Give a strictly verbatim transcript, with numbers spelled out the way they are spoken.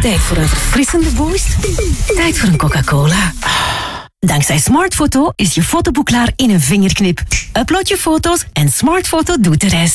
Tijd voor een verfrissende boost? Tijd voor een Coca-Cola. Dankzij Smartfoto is je fotoboek klaar in een vingerknip. Upload je foto's en Smartfoto doet de rest.